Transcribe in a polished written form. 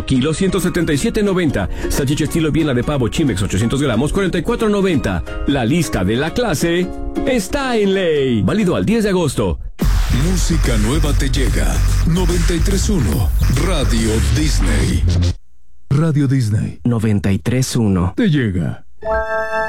kilo 177.90. Salchicha estilo Biela de pavo Chimex 800 gramos 44.90. La lista de la clase está en Ley. Válido al 10 de agosto. Música nueva te llega. 93.1 Radio Disney. Radio Disney 93.1 te llega.